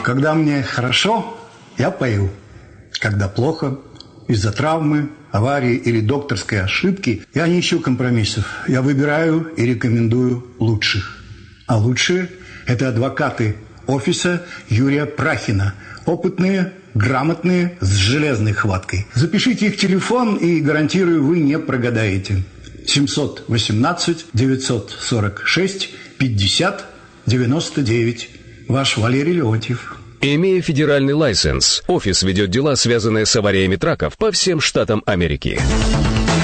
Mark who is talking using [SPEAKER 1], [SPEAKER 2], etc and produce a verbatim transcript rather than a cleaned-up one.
[SPEAKER 1] Когда мне хорошо, я пою. Когда плохо, из-за травмы, аварии или докторской ошибки, я не ищу компромиссов. Я выбираю и рекомендую лучших. А лучшие – это адвокаты офиса Юрия Прахина. Опытные, грамотные, с железной хваткой. Запишите их телефон, и, гарантирую, вы не прогадаете. семьсот восемнадцать девятьсот сорок шесть пятьдесят девяносто девять. Ваш Валерий Леонтьев.
[SPEAKER 2] Имея федеральный лайсенс, офис ведет дела, связанные с авариями траков по всем штатам Америки.